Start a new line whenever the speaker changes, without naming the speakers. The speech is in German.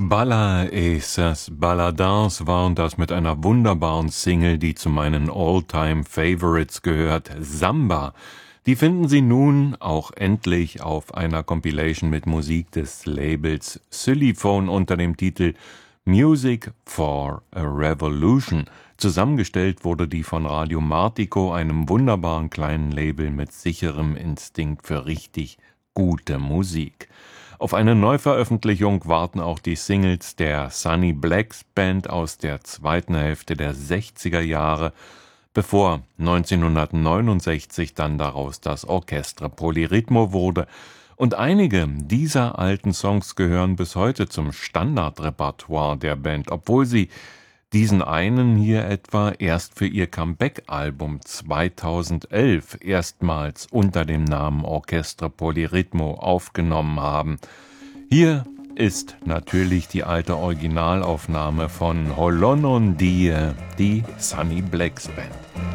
Balla esas Balladins waren das mit einer wunderbaren Single, die zu meinen All-Time-Favorites gehört, Samba. Die finden Sie nun auch endlich auf einer Compilation mit Musik des Labels Xylophone unter dem Titel Music for a Revolution. Zusammengestellt wurde die von Radio Martico, einem wunderbaren kleinen Label mit sicherem Instinkt für richtig gute Musik. Auf eine Neuveröffentlichung warten auch die Singles der Sunny Blacks Band aus der zweiten Hälfte der 60er Jahre, bevor 1969 dann daraus das Orchestra Polirritmo wurde. Und einige dieser alten Songs gehören bis heute zum Standardrepertoire der Band, obwohl sie diesen einen hier etwa erst für ihr Comeback-Album 2011 erstmals unter dem Namen Orchestra Polirritmo aufgenommen haben. Hier ist natürlich die alte Originalaufnahme von Holon On Die, die Sunny Blacks Band.